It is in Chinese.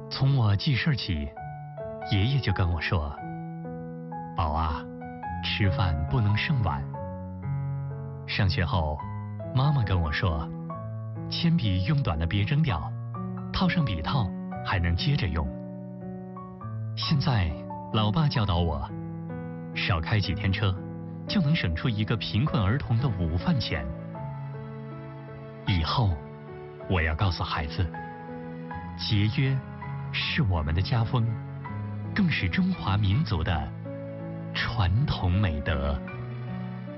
从我记事起，爷爷就跟我说：宝啊，吃饭不能剩碗。上学后，妈妈跟我说，铅笔用短了别扔掉，套上笔套还能接着用。现在老爸教导我，少开几天车，就能省出一个贫困儿童的午饭钱。以后我要告诉孩子，节约是我们的家风，更是中华民族的传统美德。